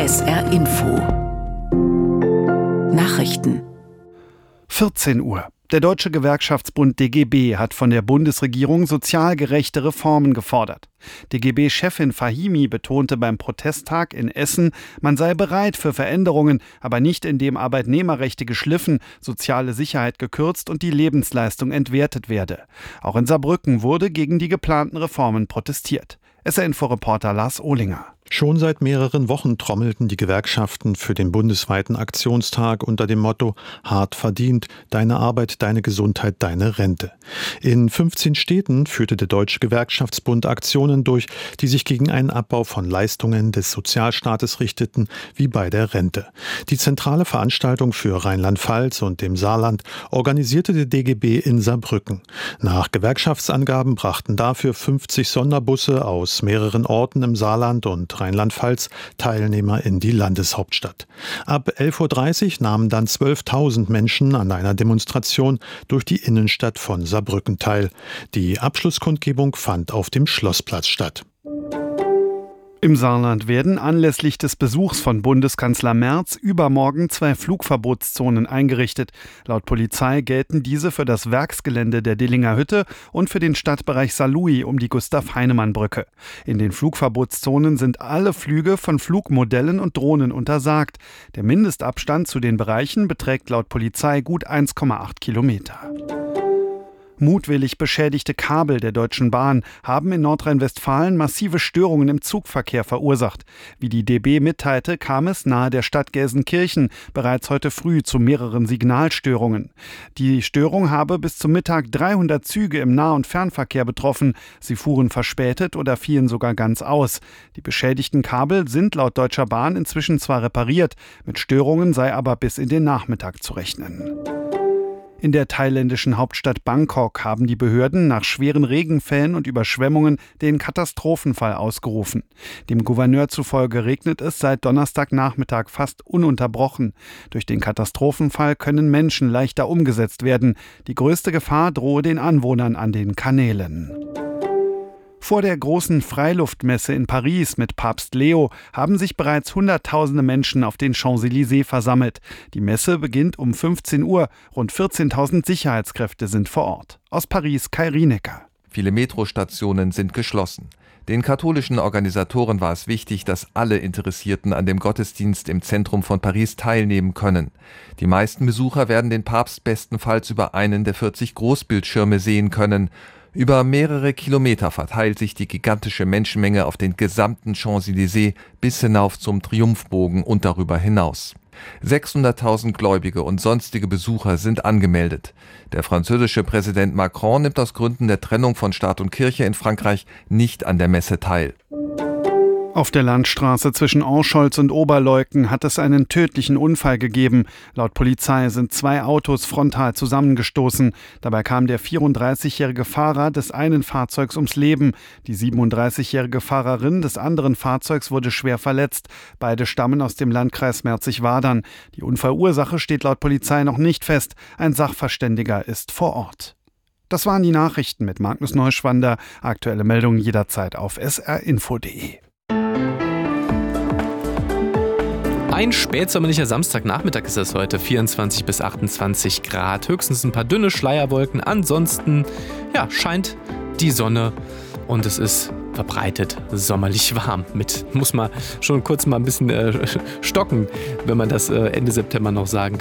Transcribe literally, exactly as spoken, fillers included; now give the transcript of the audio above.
S R Info Nachrichten vierzehn Uhr. Der Deutsche Gewerkschaftsbund D G B hat von der Bundesregierung sozial gerechte Reformen gefordert. D G B-Chefin Fahimi betonte beim Protesttag in Essen, man sei bereit für Veränderungen, aber nicht indem Arbeitnehmerrechte geschliffen, soziale Sicherheit gekürzt und die Lebensleistung entwertet werde. Auch in Saarbrücken wurde gegen die geplanten Reformen protestiert. S R-Info-Reporter Lars Ohlinger. Schon seit mehreren Wochen trommelten die Gewerkschaften für den bundesweiten Aktionstag unter dem Motto Hart verdient, deine Arbeit, deine Gesundheit, deine Rente. In fünfzehn Städten führte der Deutsche Gewerkschaftsbund Aktionen durch, die sich gegen einen Abbau von Leistungen des Sozialstaates richteten, wie bei der Rente. Die zentrale Veranstaltung für Rheinland-Pfalz und dem Saarland organisierte der D G B in Saarbrücken. Nach Gewerkschaftsangaben brachten dafür fünfzig Sonderbusse aus mehreren Orten im Saarland und Rheinland-Pfalz Teilnehmer in die Landeshauptstadt. Ab elf Uhr dreißig nahmen dann zwölftausend Menschen an einer Demonstration durch die Innenstadt von Saarbrücken teil. Die Abschlusskundgebung fand auf dem Schlossplatz statt. Im Saarland werden anlässlich des Besuchs von Bundeskanzler Merz übermorgen zwei Flugverbotszonen eingerichtet. Laut Polizei gelten diese für das Werksgelände der Dillinger Hütte und für den Stadtbereich Saarlouis um die Gustav-Heinemann-Brücke. In den Flugverbotszonen sind alle Flüge von Flugmodellen und Drohnen untersagt. Der Mindestabstand zu den Bereichen beträgt laut Polizei gut eins Komma acht Kilometer. Mutwillig beschädigte Kabel der Deutschen Bahn haben in Nordrhein-Westfalen massive Störungen im Zugverkehr verursacht. Wie die D B mitteilte, kam es nahe der Stadt Gelsenkirchen bereits heute früh zu mehreren Signalstörungen. Die Störung habe bis zum Mittag dreihundert Züge im Nah- und Fernverkehr betroffen. Sie fuhren verspätet oder fielen sogar ganz aus. Die beschädigten Kabel sind laut Deutscher Bahn inzwischen zwar repariert, mit Störungen sei aber bis in den Nachmittag zu rechnen. In der thailändischen Hauptstadt Bangkok haben die Behörden nach schweren Regenfällen und Überschwemmungen den Katastrophenfall ausgerufen. Dem Gouverneur zufolge regnet es seit Donnerstagnachmittag fast ununterbrochen. Durch den Katastrophenfall können Menschen leichter umgesetzt werden. Die größte Gefahr drohe den Anwohnern an den Kanälen. Vor der großen Freiluftmesse in Paris mit Papst Leo haben sich bereits Hunderttausende Menschen auf den Champs-Élysées versammelt. Die Messe beginnt um fünfzehn Uhr. Rund vierzehntausend Sicherheitskräfte sind vor Ort. Aus Paris Kai Rienecker. Viele Metrostationen sind geschlossen. Den katholischen Organisatoren war es wichtig, dass alle Interessierten an dem Gottesdienst im Zentrum von Paris teilnehmen können. Die meisten Besucher werden den Papst bestenfalls über einen der vierzig Großbildschirme sehen können. Über mehrere Kilometer verteilt sich die gigantische Menschenmenge auf den gesamten Champs-Élysées bis hinauf zum Triumphbogen und darüber hinaus. sechshunderttausend Gläubige und sonstige Besucher sind angemeldet. Der französische Präsident Macron nimmt aus Gründen der Trennung von Staat und Kirche in Frankreich nicht an der Messe teil. Auf der Landstraße zwischen Orscholz und Oberleuten hat es einen tödlichen Unfall gegeben. Laut Polizei sind zwei Autos frontal zusammengestoßen. Dabei kam der vierunddreißigjährige Fahrer des einen Fahrzeugs ums Leben. Die siebenunddreißigjährige Fahrerin des anderen Fahrzeugs wurde schwer verletzt. Beide stammen aus dem Landkreis Merzig-Wadern. Die Unfallursache steht laut Polizei noch nicht fest. Ein Sachverständiger ist vor Ort. Das waren die Nachrichten mit Magnus Neuschwander. Aktuelle Meldungen jederzeit auf s r info punkt d e. Ein spätsommerlicher Samstagnachmittag ist es heute, vierundzwanzig bis achtundzwanzig Grad, höchstens ein paar dünne Schleierwolken, ansonsten ja, scheint die Sonne und es ist verbreitet sommerlich warm. Mit muss man schon kurz mal ein bisschen äh, stocken, wenn man das äh, Ende September noch sagen kann.